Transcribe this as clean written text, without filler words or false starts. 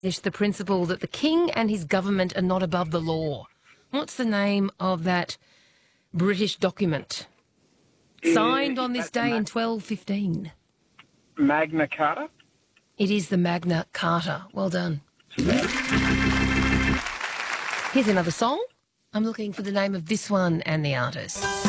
It's the principle that the king and his government are not above the law. What's the name of that British document? Signed on this day in 1215. Magna Carta? It is the Magna Carta. Well done. Here's another song. I'm looking for the name of this one and the artist.